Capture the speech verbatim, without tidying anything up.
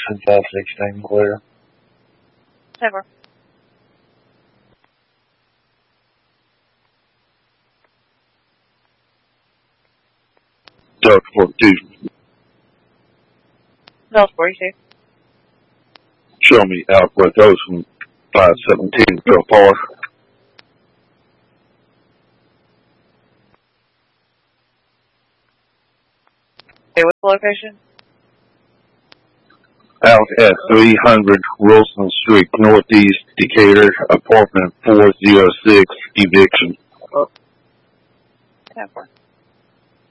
Jackson, five sixteen, clear. Never. Delta forty-two. Delta forty-two. Show me Alpha goes from five seventeen to par. Okay, what's the location? Out at three hundred Wilson Street, Northeast Decatur, apartment four oh six, eviction. Ten four.